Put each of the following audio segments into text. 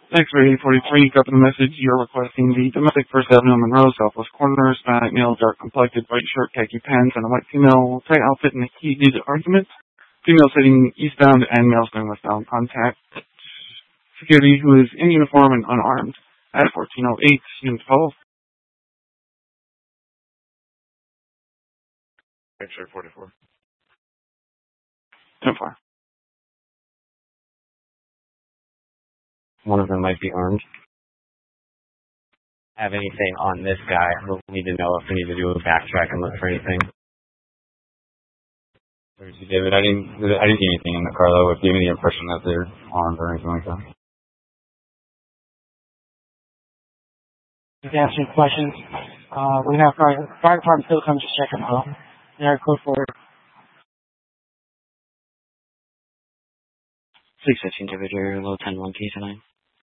Thanks for 843. Got the message. You're requesting the domestic First Avenue, Monroe, Southwest corner, Hispanic male, dark complected, white shirt, khaki pants, and a white female, tight outfit in a heated argument. Female sitting eastbound and male going westbound. Contact security who is in uniform and unarmed at 1408 Unit 12. X-ray 44. 10-4. One of them might be armed. Have anything on this guy? We'll need to know if we need to do a backtrack and look for anything. David, I didn't see anything in the car though. It gave me the impression that they're armed or anything like that. To answer your questions, we have fire department still comes to check them out. They are code for 615 David, you're low 10-1 K9.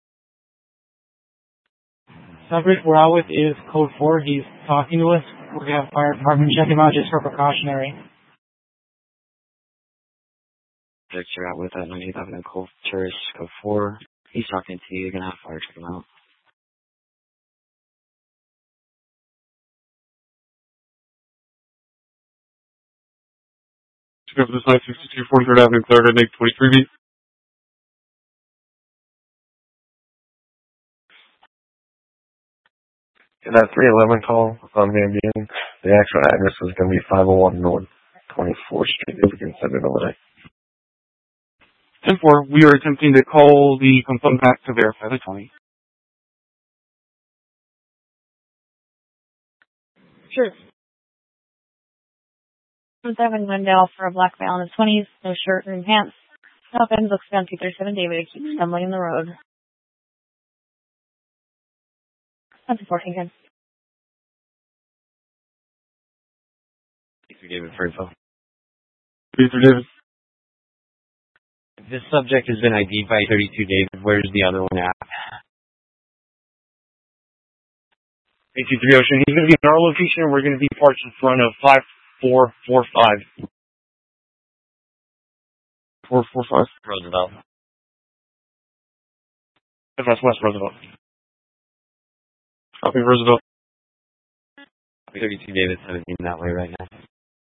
Subject we're out with is code 4. He's talking to us. We're going to have fire department check him out just for precautionary. Subject you're out with at 98th Avenue, code tourist, code 4. He's talking to you. You're going to have fire check him out. Go for this 962 43rd Avenue, Clarendon, 823B. That 311 call on Van Buren, the actual address is going to be 501 North 24th Street. If we can send it over there. 10-4, we are attempting to call the complaint back to verify the 20. Sure. 7 Glendale for a black male in his 20s, no shirt and pants. Top end looks down 237 David, keeps stumbling in the road. That's a 14 10. Thank you, David, for info. Thank you, David. This subject has been ID'd by 32 David. Where's the other one at? 83 Ocean. He's going to be in our location, and we're going to be parked in front of 5445. 445. Roosevelt. That's West Roosevelt. Copy, Roosevelt. 32 David, 17 that way right now.